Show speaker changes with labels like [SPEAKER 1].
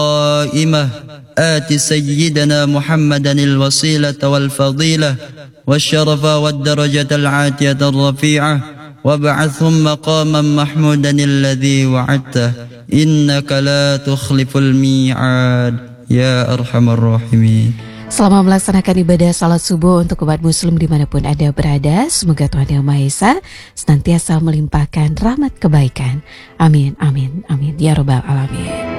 [SPEAKER 1] قائمة آت سيدنا محمدا الوسيلة والفضيلة والشرف والدرجة العاتية الرفيعة وابعثهم مقاما محمودا الذي وعدته إنك لا تخلف الميعاد يا أرحم الراحمين.
[SPEAKER 2] Selama melaksanakan ibadah salat subuh untuk umat muslim dimanapun Anda berada, semoga Tuhan Yang Maha Esa senantiasa melimpahkan rahmat kebaikan. Amin, amin, amin. Ya Rabbal Alamin.